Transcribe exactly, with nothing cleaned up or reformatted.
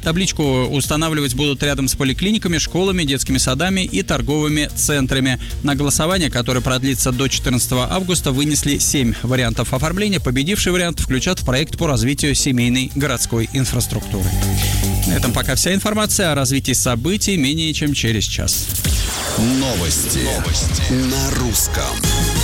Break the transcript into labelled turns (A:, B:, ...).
A: Табличку устанавливать будут рядом с поликлиниками, школами, детскими садами и торговыми центрами. На голосование, которое продлится до четырнадцатого августа, вынесли семь вариантов оформления. Победивший вариант включат в проект по развитию семейной городской инфраструктуры. На этом пока вся информация. О развитии событий менее чем через час.
B: Новости, Новости. На русском.